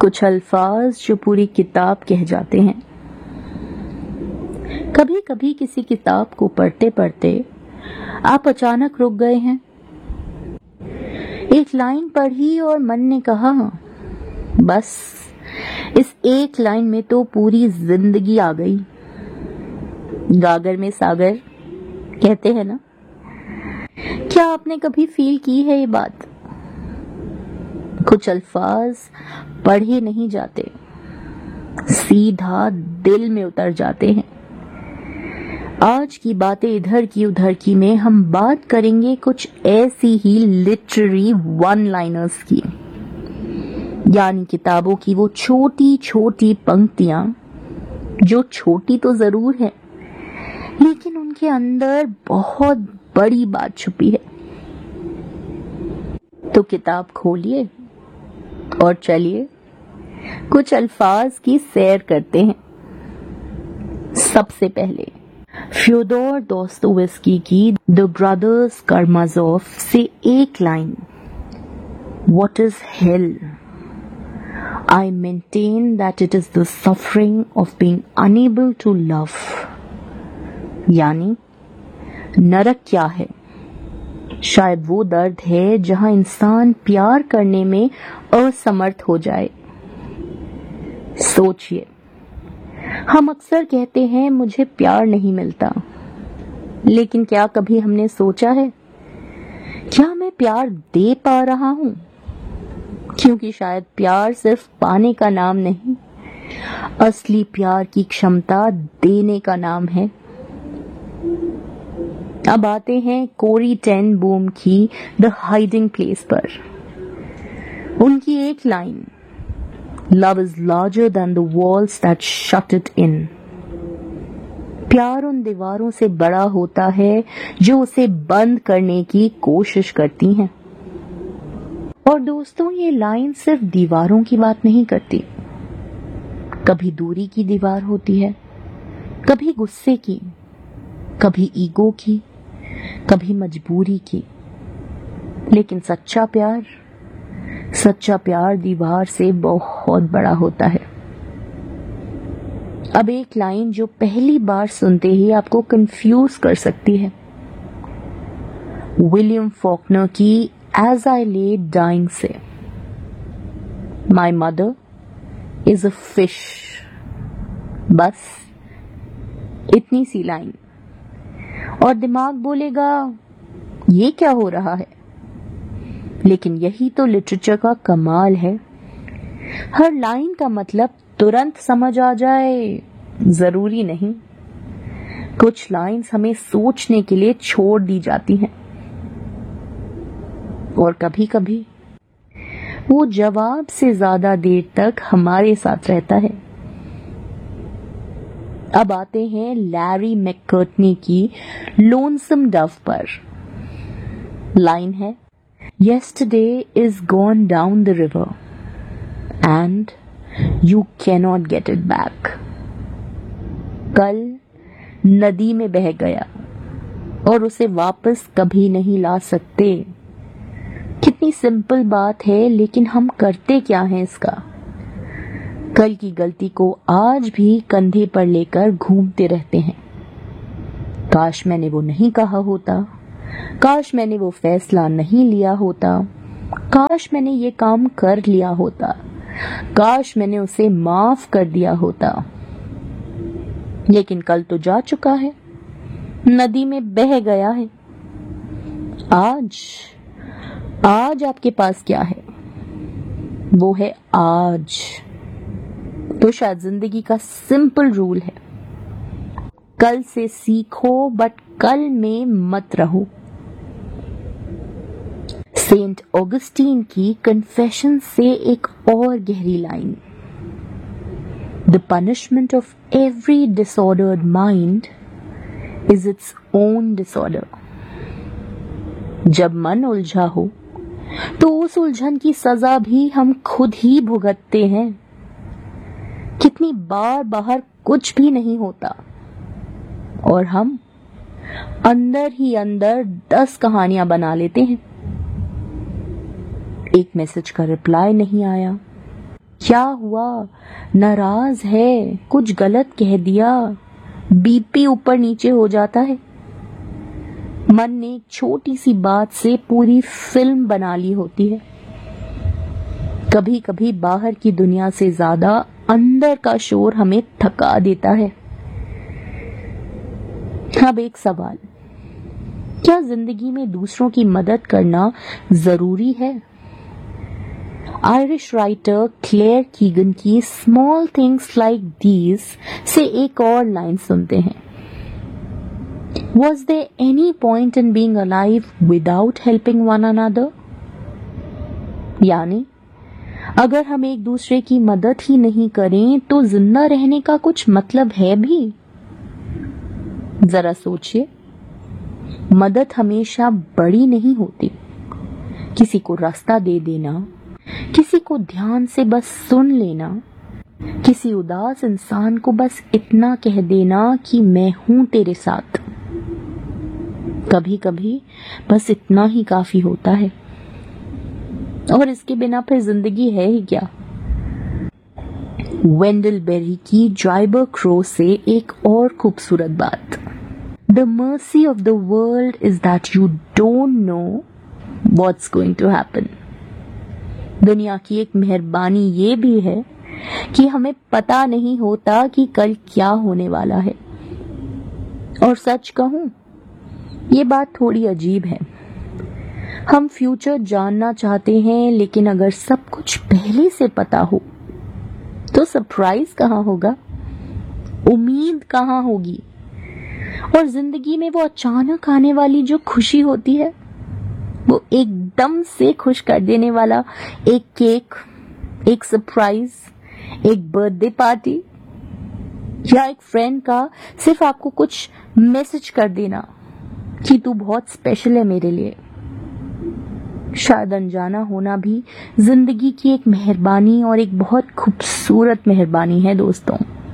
कुछ अल्फाज जो पूरी किताब कह जाते हैं। कभी कभी किसी किताब को पढ़ते पढ़ते आप अचानक रुक गए हैं। एक लाइन पढ़ी और मन ने कहा, बस इस एक लाइन में तो पूरी जिंदगी आ गई। गागर में सागर कहते हैं ना। क्या आपने कभी फील की है ये बात? कुछ अल्फाज पढ़े नहीं जाते, सीधा दिल में उतर जाते हैं। आज की बातें इधर की उधर की में हम बात करेंगे कुछ ऐसी ही लिटरेरी वन लाइनर्स की, यानी किताबों की वो छोटी छोटी पंक्तियां जो छोटी तो जरूर है लेकिन उनके अंदर बहुत बड़ी बात छुपी है। तो किताब खोलिए और चलिए कुछ अल्फाज की सैर करते हैं। सबसे पहले फ्योदोर दोस्तोयेव्स्की की द ब्रदर्स कारामाज़ोव से एक line, What is hell? I maintain that it is the suffering of being unable to love. यानी नरक क्या है? शायद वो दर्द है जहां इंसान प्यार करने में असमर्थ हो जाए। सोचिए, हम अक्सर कहते हैं मुझे प्यार नहीं मिलता, लेकिन क्या कभी हमने सोचा है क्या मैं प्यार दे पा रहा हूं? क्योंकि शायद प्यार सिर्फ पाने का नाम नहीं, असली प्यार की क्षमता देने का नाम है। अब आते हैं कोरी टेन बूम की द हाइडिंग प्लेस पर। उनकी एक line, love is larger than the walls that shut it in. प्यार उन दीवारों से बड़ा होता है जो उसे बंद करने की कोशिश करती हैं। और दोस्तों, ये लाइन सिर्फ दीवारों की बात नहीं करती। कभी दूरी की दीवार होती है, कभी गुस्से की, कभी ईगो की, कभी मजबूरी की, लेकिन सच्चा प्यार दीवार से बहुत बड़ा होता है। अब एक लाइन जो पहली बार सुनते ही आपको कंफ्यूज कर सकती है, विलियम फॉकनर की एज आई ले डाइंग से, my mother is a fish. बस इतनी सी लाइन और दिमाग बोलेगा ये क्या हो रहा है? लेकिन यही तो लिटरेचर का कमाल है। हर लाइन का मतलब तुरंत समझ आ जाए जरूरी नहीं। कुछ लाइंस हमें सोचने के लिए छोड़ दी जाती हैं और कभी कभी वो जवाब से ज्यादा देर तक हमारे साथ रहता है। अब आते हैं लैरी मैककर्टनी की लोनसम डव पर। लाइन है, Yesterday is gone down the river and you cannot get it back. कल नदी में बह गया और उसे वापस कभी नहीं ला सकते। कितनी सिंपल बात है, लेकिन हम करते क्या हैं इसका? कल की गलती को आज भी कंधे पर लेकर घूमते रहते हैं। काश मैंने वो नहीं कहा होता, काश मैंने वो फैसला नहीं लिया होता, काश मैंने ये काम कर लिया होता, काश मैंने उसे माफ कर दिया होता। लेकिन कल तो जा चुका है, नदी में बह गया है। आज आपके पास क्या है? वो है आज। तो शायद जिंदगी का सिंपल रूल है, कल से सीखो बट कल में मत रहो। सेंट ऑगस्टीन की कन्फेशन से एक और गहरी line, the punishment of every disordered mind is its own disorder. जब मन उलझा हो तो उस उलझन की सजा भी हम खुद ही भुगतते हैं। कितनी बार बाहर कुछ भी नहीं होता और हम अंदर ही अंदर 10 कहानियां बना लेते हैं। एक मैसेज का रिप्लाई नहीं आया, क्या हुआ, नाराज है, कुछ गलत कह दिया, बीपी ऊपर नीचे हो जाता है। मन ने एक छोटी सी बात से पूरी फिल्म बना ली होती है। कभी कभी बाहर की दुनिया से ज्यादा अंदर का शोर हमें थका देता है। अब एक सवाल, क्या जिंदगी में दूसरों की मदद करना जरूरी है? आयरिश राइटर क्लेयर कीगन की स्मॉल थिंग्स लाइक दीज से एक और लाइन सुनते हैं। Was there any point in being alive without helping one another? यानी अगर हम एक दूसरे की मदद ही नहीं करें तो जिंदा रहने का कुछ मतलब है भी? जरा सोचिए, मदद हमेशा बड़ी नहीं होती। किसी को रास्ता दे देना, किसी को ध्यान से बस सुन लेना, किसी उदास इंसान को बस इतना कह देना कि मैं हूं तेरे साथ, कभी कभी बस इतना ही काफी होता है। और इसके बिना फिर जिंदगी है ही क्या? वेंडल बेरी की ड्राइबर क्रो से एक और खूबसूरत बात, The mercy of the world is that you don't know what's going to happen. दुनिया की एक मेहरबानी ये भी है कि हमें पता नहीं होता कि कल क्या होने वाला है। और सच कहूं, ये बात थोड़ी अजीब है। हम फ्यूचर जानना चाहते हैं, लेकिन अगर सब कुछ पहले से पता हो तो सरप्राइज कहाँ होगा, उम्मीद कहाँ होगी? और जिंदगी में वो अचानक आने वाली जो खुशी होती है, वो एकदम से खुश कर देने वाला एक केक, एक सरप्राइज, एक बर्थडे पार्टी, या एक फ्रेंड का सिर्फ आपको कुछ मैसेज कर देना कि तू बहुत स्पेशल है मेरे लिए। शायद अनजाना होना भी जिंदगी की एक मेहरबानी और एक बहुत खूबसूरत मेहरबानी है दोस्तों।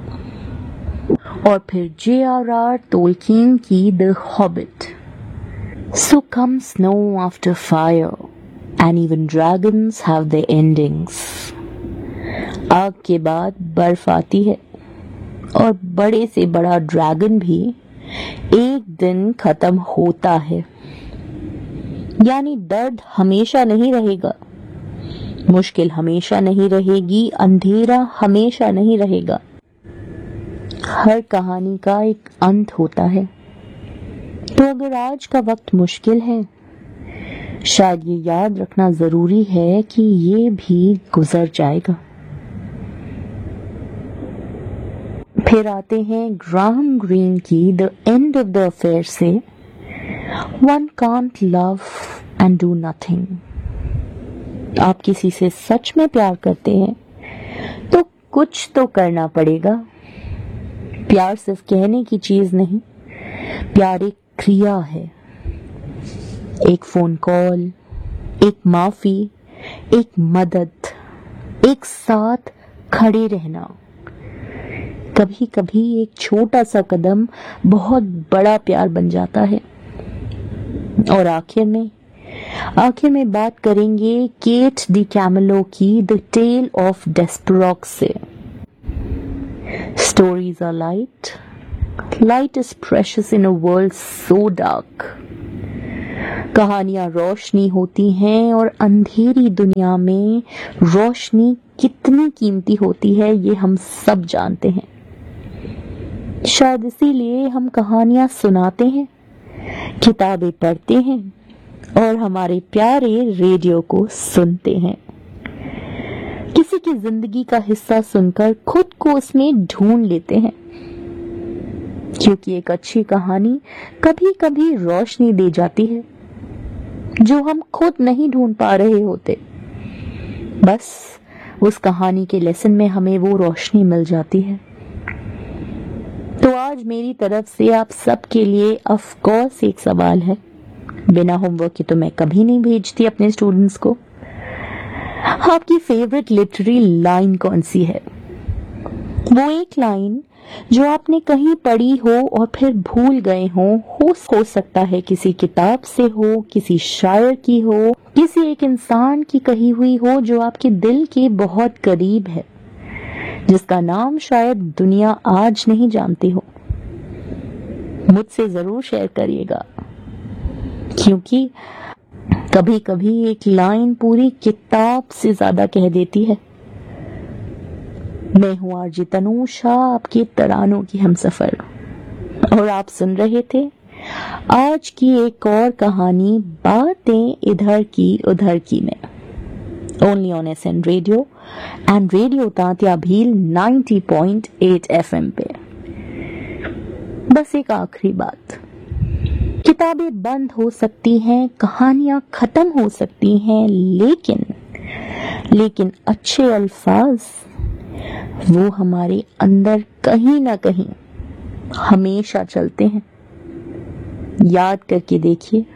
और फिर J.R.R. Tolkien की the hobbit, So comes snow after fire, and even dragons have their endings. आग के बाद बर्फ आती है, और बड़े से बड़ा ड्रैगन भी एक दिन खत्म होता है। यानी दर्द हमेशा नहीं रहेगा, मुश्किल हमेशा नहीं रहेगी, अंधेरा हमेशा नहीं रहेगा। हर कहानी का एक अंत होता है। तो अगर आज का वक्त मुश्किल है, शायद ये याद रखना जरूरी है कि ये भी गुजर जाएगा। फिर आते हैं ग्राहम ग्रीन की the end of the affair से, one can't love and do nothing. आप किसी से सच में प्यार करते हैं तो कुछ तो करना पड़ेगा। प्यार सिर्फ कहने की चीज नहीं, प्यार एक क्रिया है। एक फोन कॉल, एक माफी, एक मदद, एक साथ खड़े रहना। कभी कभी एक छोटा सा कदम बहुत बड़ा प्यार बन जाता है। और आखिर में बात करेंगे केट डी कैमलो की द टेल ऑफ डेस्परोक्स से। Stories are light. Light is precious in a world so dark. कहानियां रोशनी होती हैं, और अंधेरी दुनिया में रोशनी कितनी कीमती होती है ये हम सब जानते हैं। शायद इसीलिए हम कहानियां सुनाते हैं, किताबें पढ़ते हैं, और हमारे प्यारे रेडियो को सुनते हैं। किसी की जिंदगी का हिस्सा सुनकर खुद को उसमें ढूंढ लेते हैं, क्योंकि एक अच्छी कहानी कभी कभी रोशनी दे जाती है जो हम खुद नहीं ढूंढ पा रहे होते। बस उस कहानी के लेसन में हमें वो रोशनी मिल जाती है। तो आज मेरी तरफ से आप सबके लिए ऑफ कोर्स एक सवाल है, बिना होमवर्क के तो मैं कभी नहीं भेजती अपने स्टूडेंट्स को। आपकी फेवरेट लिटरेरी लाइन कौन सी है? वो एक लाइन जो आपने कहीं पढ़ी हो और फिर भूल गए हो सकता है किसी किताब से हो, किसी शायर की हो, किसी एक इंसान की कही हुई हो जो आपके दिल के बहुत करीब है, जिसका नाम शायद दुनिया आज नहीं जानती हो। मुझसे जरूर शेयर करिएगा, क्योंकि कभी कभी एक लाइन पूरी किताब से ज्यादा कह देती है। मैं हूं आरजे तनूषा, आपके तरानों की हमसफर, और आप सुन रहे थे आज की एक और कहानी, बातें इधर की उधर की में, only on SN radio and radio Tantya Bhil 90.8 FM पे। बस एक आखिरी बात, किताबें बंद हो सकती हैं, कहानियां खत्म हो सकती हैं, लेकिन अच्छे अल्फाज वो हमारे अंदर कहीं ना कहीं हमेशा चलते हैं। याद करके देखिए,